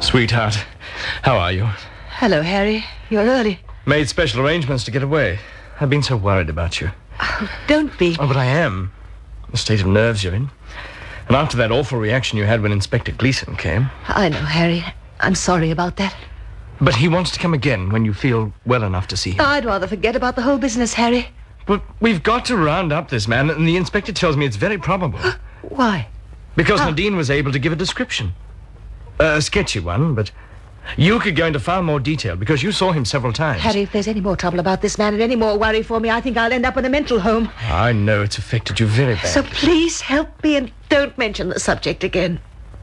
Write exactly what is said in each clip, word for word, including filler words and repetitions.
Sweetheart, how are you? Hello, Harry. You're early. Made special arrangements to get away. I've been so worried about you. Oh, don't be. Oh, but I am. The state of nerves you're in. And after that awful reaction you had when Inspector Gleason came. I know, Harry. I'm sorry about that. But he wants to come again when you feel well enough to see him. I'd rather forget about the whole business, Harry. But we've got to round up this man, and the inspector tells me it's very probable. Why? Because How? Nadine was able to give a description. A sketchy one, but you could go into far more detail because you saw him several times. Harry, if there's any more trouble about this man and any more worry for me, I think I'll end up in a mental home. I know it's affected you very badly. So please help me and don't mention the subject again.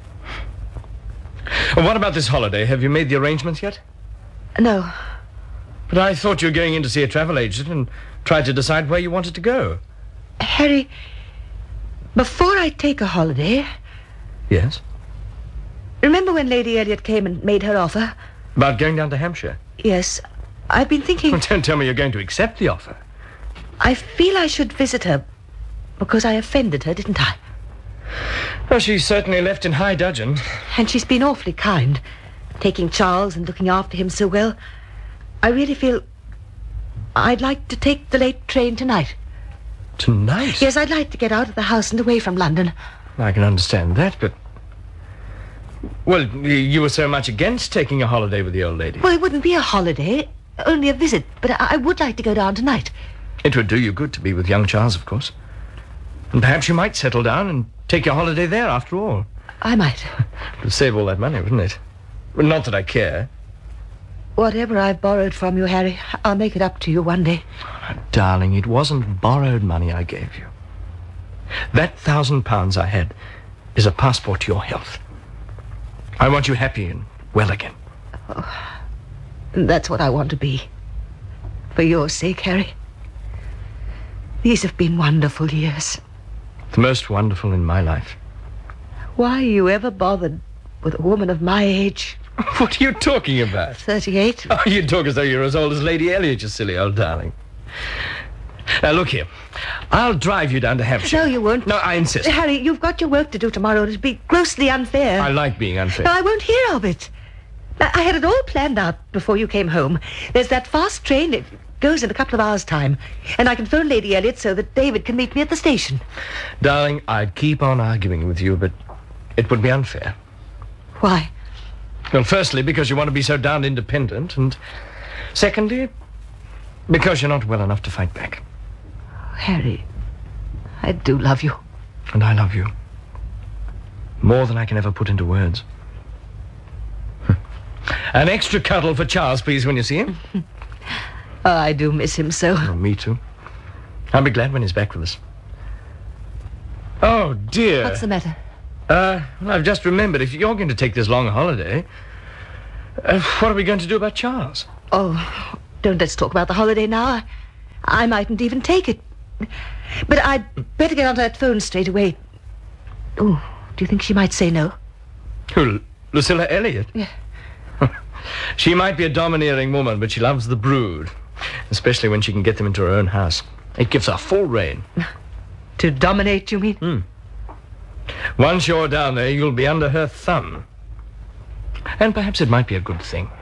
Well, what about this holiday? Have you made the arrangements yet? No. But I thought you were going in to see a travel agent and try to decide where you wanted to go. Harry, before I take a holiday... Yes? Remember when Lady Elliot came and made her offer? About going down to Hampshire? Yes. I've been thinking... Well, don't tell me you're going to accept the offer. I feel I should visit her because I offended her, didn't I? Well, she's certainly left in high dudgeon. And she's been awfully kind, taking Charles and looking after him so well. I really feel I'd like to take the late train tonight. Tonight? Yes, I'd like to get out of the house and away from London. I can understand that, but... Well, you were so much against taking a holiday with the old lady. Well, it wouldn't be a holiday, only a visit, but I, I would like to go down tonight. It would do you good to be with young Charles, of course. And perhaps you might settle down and take your holiday there, after all. I might. It would save all that money, wouldn't it? Well, not that I care. Whatever I've borrowed from you, Harry, I'll make it up to you one day. Oh, darling, it wasn't borrowed money I gave you. That thousand pounds I had is a passport to your health. I want you happy and well again. Oh, that's what I want to be. For your sake, Harry. These have been wonderful years. The most wonderful in my life. Why you ever bothered with a woman of my age? What are you talking about? Thirty-eight. Oh, you talk as though you're as old as Lady Elliot, you silly old darling. Now, look here. I'll drive you down to Hampshire. No, you won't. No, I insist. Harry, you've got your work to do tomorrow. It'd be grossly unfair. I like being unfair. No, I won't hear of it. I I had it all planned out before you came home. There's that fast train. It goes in a couple of hours' time. And I can phone Lady Elliot so that David can meet me at the station. Darling, I'd keep on arguing with you, but it would be unfair. Why? Well, firstly, because you want to be so darned independent, and secondly, because you're not well enough to fight back. Harry, I do love you. And I love you. More than I can ever put into words. An extra cuddle for Charles, please, when you see him. Oh, I do miss him so. Oh, me too. I'll be glad when he's back with us. Oh, dear. What's the matter? Uh, well, I've just remembered, if you're going to take this long holiday, uh, what are we going to do about Charles? Oh, don't let's talk about the holiday now. I, I mightn't even take it. But I'd better get onto that phone straight away. Oh, do you think she might say no? Who, Lucilla Elliot? Yeah. She might be a domineering woman, but she loves the brood, especially when she can get them into her own house. It gives her full reign. To dominate, you mean? Hmm. Once you're down there, you'll be under her thumb. And perhaps it might be a good thing.